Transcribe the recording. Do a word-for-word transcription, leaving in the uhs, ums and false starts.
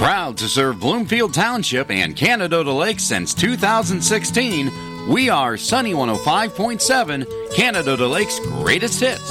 Proud to serve Bloomfield Township and Canada Lakes since two thousand sixteen, we are Sunny one oh five point seven, Canada Lakes' greatest hits.